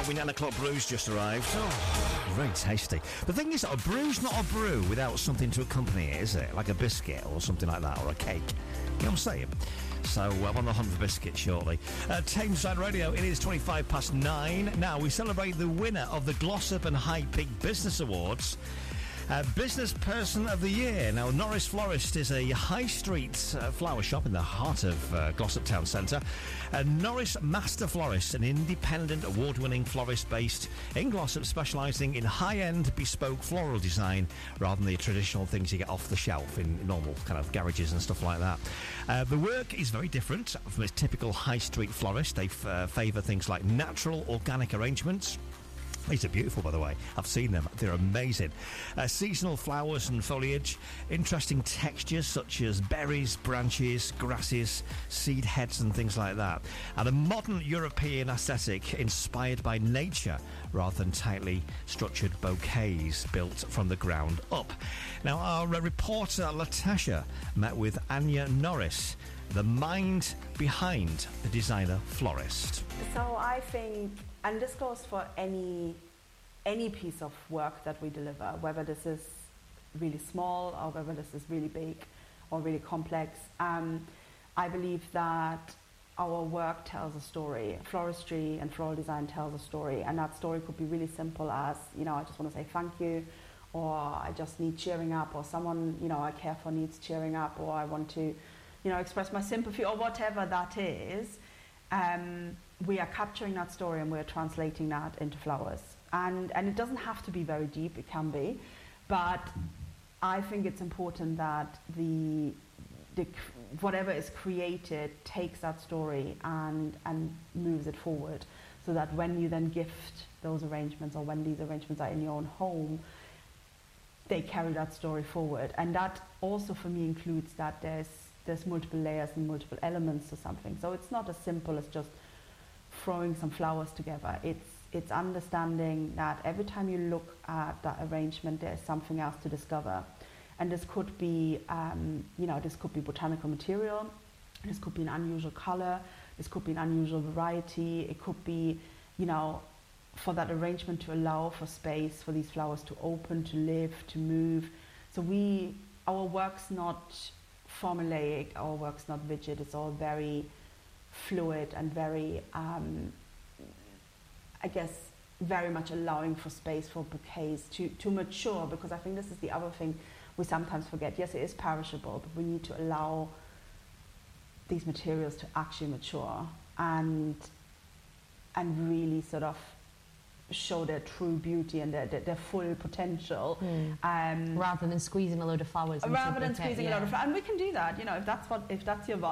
lovely 9 o'clock brew's just arrived. Oh, very tasty. The thing is, a brew's not a brew without something to accompany it, is it? Like a biscuit or something like that, or a cake. You know what I'm saying? So I'm on the hunt for biscuits shortly. Tameside Radio, it is 25 past 9. Now, we celebrate the winner of the Glossop and High Peak Business Awards. Business Person of the Year. Now, Norris Florist is a high street flower shop in the heart of Glossop Town Centre. Norris Master Florist, an independent award-winning florist based in Glossop, specialising in high-end bespoke floral design rather than the traditional things you get off the shelf in normal kind of garages and stuff like that. The work is very different from its typical high street florist. They favour things like natural, organic arrangements. These are beautiful, by the way. I've seen them. They're amazing. Seasonal flowers and foliage, interesting textures such as berries, branches, grasses, seed heads and things like that. And a modern European aesthetic inspired by nature rather than tightly structured bouquets built from the ground up. Now, our reporter Latasha met with Anya Norris, the mind behind the designer florist. So I think, and this goes for any piece of work that we deliver, whether this is really small or whether this is really big or really complex. I believe that our work tells a story. Floristry and floral design tells a story, and that story could be really simple as, I just want to say thank you, or I just need cheering up, or someone, I care for needs cheering up, or I want to, express my sympathy, or whatever that is. We are capturing that story and we're translating that into flowers. And it doesn't have to be very deep, it can be, but I think it's important that the whatever is created takes that story and moves it forward, so that when you then gift those arrangements, or when these arrangements are in your own home, they carry that story forward. And that also for me includes that there's multiple layers and multiple elements to something. So it's not as simple as just throwing some flowers together. It's understanding that every time you look at that arrangement, there's something else to discover. And this could be, this could be botanical material, this could be an unusual color, this could be an unusual variety, it could be, for that arrangement to allow for space for these flowers to open, to live, to move. So our work's not formulaic, our work's not rigid, it's all very fluid and very, very much allowing for space for bouquets to mature, because I think this is the other thing we sometimes forget. Yes, it is perishable, but we need to allow these materials to actually mature and really sort of show their true beauty and their full potential, rather than squeezing a load of flowers. And we can do that, if that's your vibe.